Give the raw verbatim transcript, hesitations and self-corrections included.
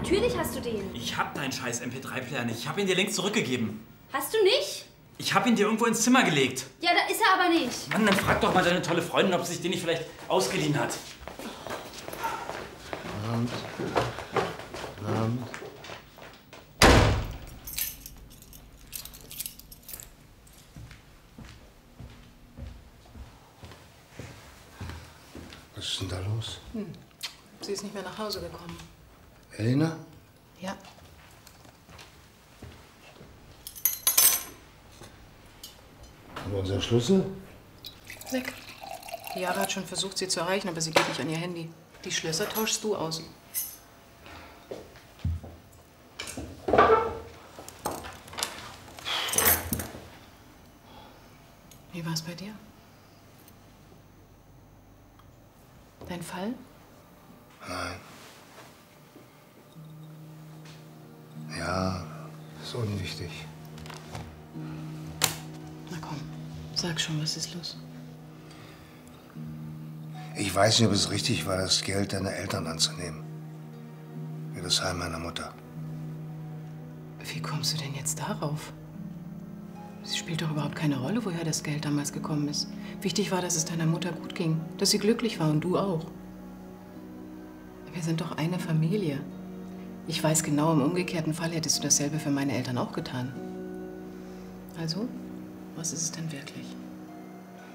natürlich hast du den. Ich hab deinen scheiß M P drei Player nicht. Ich hab ihn dir längst zurückgegeben. Hast du nicht? Ich hab ihn dir irgendwo ins Zimmer gelegt. Ja, da ist er aber nicht. Mann, dann frag doch mal deine tolle Freundin, ob sie sich den nicht vielleicht ausgeliehen hat. Abend. Abend. Was ist denn da los? Hm. Sie ist nicht mehr nach Hause gekommen. Elena? Ja. Und unser Schlüssel? Weg. Die Jara hat schon versucht, sie zu erreichen, aber sie geht nicht an ihr Handy. Die Schlösser tauschst du aus. Wie war's bei dir? Dein Fall? Nein. Ja, ist unwichtig. Na komm, sag schon, was ist los? Ich weiß nicht, ob es richtig war, das Geld deiner Eltern anzunehmen. Für das Heim meiner Mutter. Wie kommst du denn jetzt darauf? Es spielt doch überhaupt keine Rolle, woher das Geld damals gekommen ist. Wichtig war, dass es deiner Mutter gut ging, dass sie glücklich war und du auch. Wir sind doch eine Familie. Ich weiß genau, im umgekehrten Fall hättest du dasselbe für meine Eltern auch getan. Also, was ist es denn wirklich?